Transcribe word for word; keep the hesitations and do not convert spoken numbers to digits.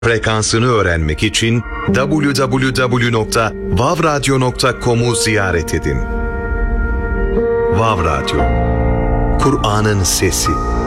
Frekansını öğrenmek için double-u double-u double-u nokta vav radyo nokta com'u ziyaret edin. Vav Radyo, Kur'an'ın sesi.